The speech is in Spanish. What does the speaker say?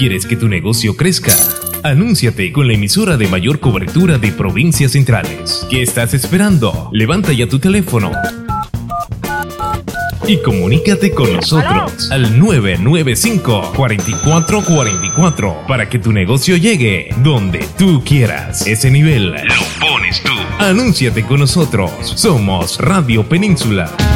¿Quieres que tu negocio crezca? Anúnciate con la emisora de mayor cobertura de provincias centrales. ¿Qué estás esperando? Levanta ya tu teléfono y comunícate con nosotros al 995-4444 para que tu negocio llegue donde tú quieras. Ese nivel lo pones tú. Anúnciate con nosotros. Somos Radio Península.